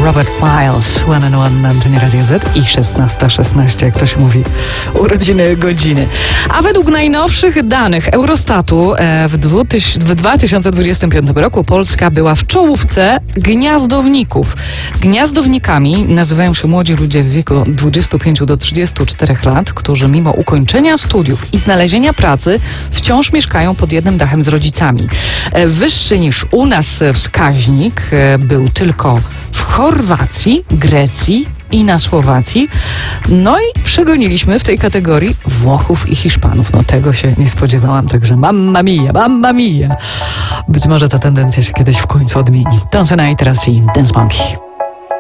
Robert Miles, One and One na antenie Radia Z i 16:16, jak to się mówi, urodziny godziny. A według najnowszych danych Eurostatu w 2025 roku Polska była w czołówce gniazdowników. Gniazdownikami nazywają się młodzi ludzie w wieku 25 do 34 lat, którzy mimo ukończenia studiów i znalezienia pracy wciąż mieszkają pod jednym dachem z rodzicami. Wyższy niż u nas wskaźnik był tylko w Chorwacji, Grecji i na Słowacji. No i przegoniliśmy w tej kategorii Włochów i Hiszpanów. No tego się nie spodziewałam, także mamma mia, mamma mia. Być może ta tendencja się kiedyś w końcu odmieni. Dance Night teraz i Dance Monkey.